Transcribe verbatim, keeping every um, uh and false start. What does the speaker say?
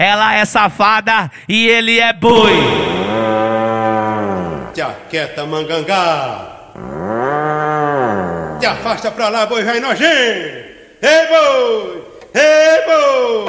ela é safada e ele é boi. Te aquieta, mangangá. Te afasta pra lá, boi vai nojento. Ei, boi! Ei, boi!